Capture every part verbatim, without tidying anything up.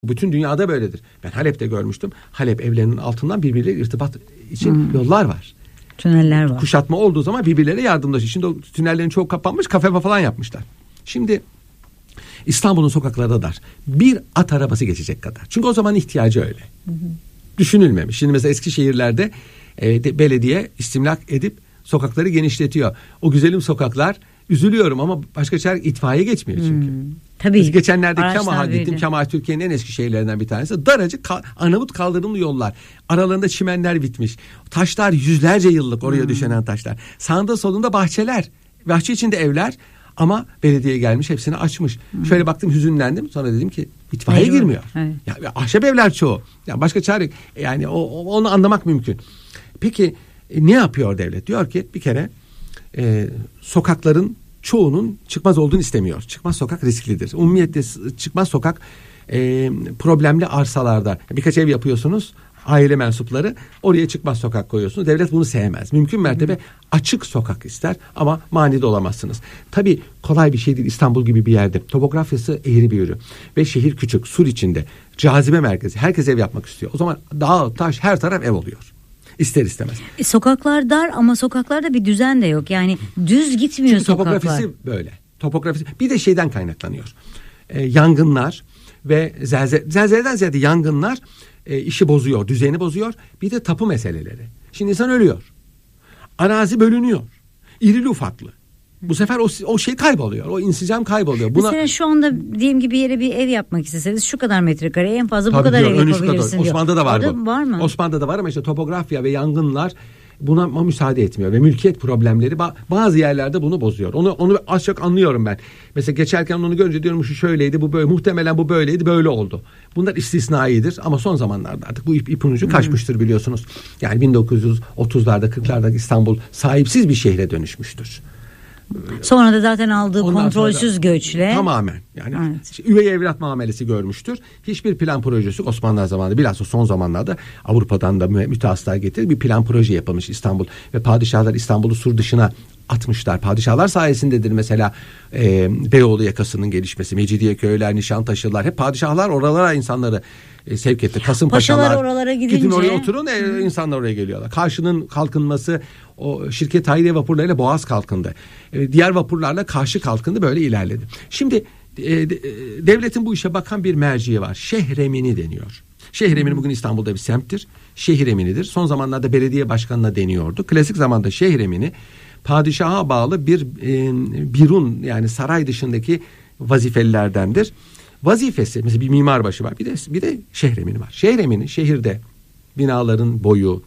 Bütün dünyada böyledir. Ben Halep'te görmüştüm. Halep evlerinin altından birbirleriyle irtibat için hmm. yollar var. Tüneller var. Kuşatma olduğu zaman birbirleriyle yardımlaşıyor. Şimdi o tünellerin çoğu kapanmış, kafe falan yapmışlar. Şimdi İstanbul'un sokakları da dar. Bir at arabası geçecek kadar. Çünkü o zaman ihtiyacı öyle. Hı hı. Düşünülmemiş. Şimdi mesela eski şehirlerde e, de, belediye istimlak edip sokakları genişletiyor. O güzelim sokaklar, üzülüyorum ama başka çare, itfaiye geçmiyor çünkü. Hmm. Tabii. Biz geçenlerde Kemah'a gittim. Kemah Türkiye'nin en eski şehirlerinden bir tanesi. Daracık ka- Arnavut kaldırımlı yollar. Aralarında çimenler bitmiş. Taşlar yüzlerce yıllık oraya hmm. düşenen taşlar. Sağında solunda bahçeler. Bahçe içinde evler. Ama belediye gelmiş hepsini açmış. Hmm. Şöyle baktım, hüzünlendim. Sonra dedim ki itfaiye Eyvallah. girmiyor. Evet. Ya, ahşap evler çoğu. Ya başka çare, yani o, onu anlamak mümkün. Peki e, ne yapıyor devlet? Diyor ki bir kere e, sokakların çoğunun çıkmaz olduğunu istemiyor. Çıkmaz sokak risklidir. Umumiyetle çıkmaz sokak e, problemli arsalarda. Birkaç ev yapıyorsunuz, aile mensupları, oraya çıkmaz sokak koyuyorsunuz. Devlet bunu sevmez. Mümkün mertebe açık sokak ister ama mani de olamazsınız. Tabii kolay bir şey değil İstanbul gibi bir yerde. Topografyası eğri büğrü ve şehir küçük, sur içinde, cazibe merkezi. Herkes ev yapmak istiyor. O zaman dağ, taş, her taraf ev oluyor. İster istemez. E, sokaklar dar ama sokaklarda bir düzen de yok. Yani düz gitmiyor Çünkü sokaklar. Topografisi böyle. Topografisi bir de şeyden kaynaklanıyor. Ee, yangınlar ve zelzele, zelzeleden ziyade yangınlar e, işi bozuyor, düzeni bozuyor. Bir de tapu meseleleri. Şimdi insan ölüyor. Arazi bölünüyor. İrili ufaklı. Bu sefer o, o şey kayboluyor. O insicam kayboluyor. Buna... Mesela şu anda diyelim ki bir yere bir ev yapmak isteseniz şu kadar metrekare, en fazla Tabii bu kadar diyor, ev yapabilirsin diyor. Osmanlı'da da var Orada bu. Var mı? Osmanlı'da da var ama işte topografya ve yangınlar buna müsaade etmiyor ve mülkiyet problemleri bazı yerlerde bunu bozuyor. Onu onu az çok anlıyorum ben. Mesela geçerken onu görünce diyorum şu şöyleydi, bu böyle, muhtemelen bu böyleydi, böyle oldu. Bunlar istisnaidir ama son zamanlarda artık bu ip, ipin ucu kaçmıştır biliyorsunuz. Yani bin dokuz yüz otuzlarda kırklarda İstanbul sahipsiz bir şehre dönüşmüştür. Sonra da zaten aldığı Ondan kontrolsüz göçle tamamen yani evet. işte üvey evlat muamelesi görmüştür. Hiçbir plan projesi Osmanlı zamanında, bilhassa son zamanlarda Avrupa'dan da mütehassıslar getirip bir plan proje yapılmış İstanbul ve padişahlar İstanbul'u sur dışına atmışlar. Padişahlar sayesindedir mesela e, Beyoğlu yakasının gelişmesi, Mecidiyeköy'ler, Nişantaşılar, hep padişahlar oralara insanları e, sevk etti. Kasımpaşalar, Paşalar oralara gidince gidin oraya oturun, e, insanlar oraya geliyorlar. Karşının kalkınması, o şirket hayriye vapurlarıyla Boğaz kalkındı. E, diğer vapurlarla Karşı kalkındı, böyle ilerledi. Şimdi e, de, e, devletin bu işe bakan bir merciği var. Şehremini deniyor. Şehremini bugün İstanbul'da bir semttir. Şehreminidir. Son zamanlarda belediye başkanına deniyordu. Klasik zamanda şehremini padişaha bağlı bir e, birun, yani saray dışındaki vazifelilerdendir. Vazifesi mesela bir mimarbaşı var. Bir de bir de şehremini var. Şehremini şehirde binaların boyu,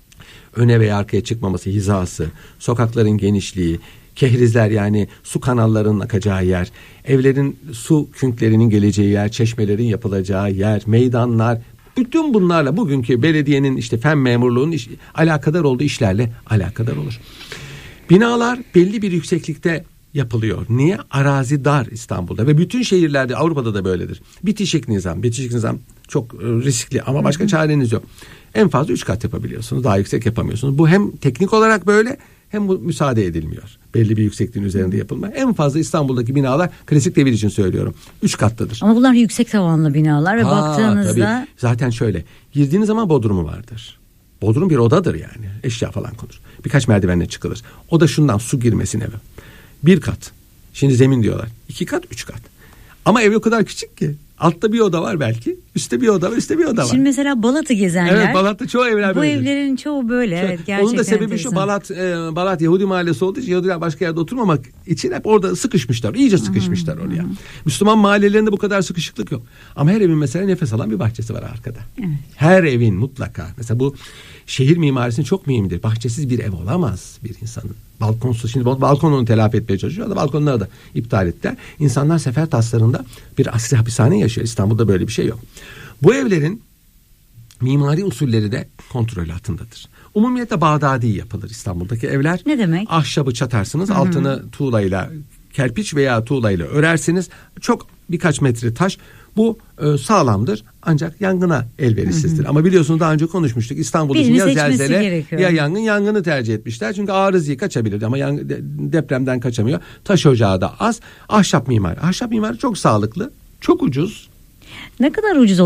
öne veya arkaya çıkmaması, hizası, sokakların genişliği, kehrizler yani su kanallarının akacağı yer, evlerin su künklerinin geleceği yer, çeşmelerin yapılacağı yer, meydanlar, bütün bunlarla bugünkü belediyenin işte fen memurluğunun iş, alakadar olduğu işlerle alakadar olur. Binalar belli bir yükseklikte yapılıyor. Niye? Arazi dar İstanbul'da ve bütün şehirlerde, Avrupa'da da böyledir. Bitişik nizam. Bitişik nizam çok riskli ama başka çareniz yok. En fazla üç kat yapabiliyorsunuz. Daha yüksek yapamıyorsunuz. Bu hem teknik olarak böyle hem bu müsaade edilmiyor. Belli bir yüksekliğin üzerinde yapılma. En fazla İstanbul'daki binalar, klasik devir için söylüyorum, üç kattadır. Ama bunlar yüksek tavanlı binalar ve ha, baktığınızda... Tabii. Zaten şöyle, girdiğiniz zaman bodrumu vardır. Bodrum bir odadır yani. Eşya falan konur. Birkaç merdivenle çıkılır. O da şundan, su girmesin eve. Bir kat. Şimdi zemin diyorlar. İki kat, üç kat. Ama ev o kadar küçük ki. Altta bir oda var belki. Üstte bir oda var, üstte bir oda var. Şimdi mesela Balat'ı gezenler. Evet, Balat'ta çoğu evler bu böyle. Bu evlerin çoğu böyle. Şöyle, evet, gerçekten. Onun da sebebi enteresan. şu, Balat, e, Balat Yahudi mahallesi olduğu için Yahudiler başka yerde oturmamak için hep orada sıkışmışlar. İyice sıkışmışlar hmm. oraya. Müslüman mahallelerinde bu kadar sıkışıklık yok. Ama her evin mesela nefes alan bir bahçesi var arkada. Evet. Her evin mutlaka. Mesela bu şehir mimarisinin çok mühimdir. Bahçesiz bir ev olamaz bir insanın. Balkonsuz. Şimdi balkonunu telafi etmeye çalışıyor da balkonları da iptal ettiler. İnsanlar sefer taslarında bir asri hapishane yaşıyor. İstanbul'da böyle bir şey yok. Bu evlerin mimari usulleri de kontrol altındadır. Umumiyetle Bağdadi yapılır İstanbul'daki evler. Ne demek? Ahşabı çatarsınız, Hı-hı. altını tuğlayla, kerpiç veya tuğlayla örersiniz. Çok birkaç metre taş. Bu e, sağlamdır ancak yangına elverişsizdir. Hı hı. Ama biliyorsunuz daha önce konuşmuştuk. İstanbul için ya zelzele ya yangın, yangını tercih etmişler. Çünkü arızi kaçabilir ama yang, de, depremden kaçamıyor. Taş ocağı da az. Ahşap mimari. Ahşap mimari çok sağlıklı, çok ucuz. Ne kadar ucuz